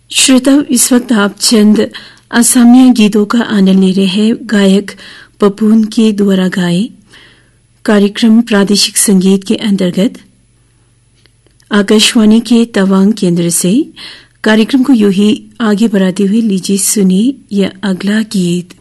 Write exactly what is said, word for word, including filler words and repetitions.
श्रोताओं, इस वक्त आप चंद असमिया गीतों का आनंद ले रहे हैं गायक पपून के द्वारा गाए कार्यक्रम प्रादेशिक संगीत के अंतर्गत आकाशवाणी के तवांग केंद्र से। कार्यक्रम को यूं ही आगे बढ़ाते हुए लीजिए सुनिए यह अगला गीत।